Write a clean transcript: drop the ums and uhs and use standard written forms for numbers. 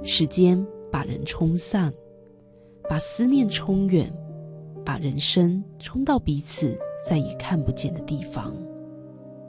时间把人冲散，把思念冲远，把人生冲到彼此再也看不见的地方。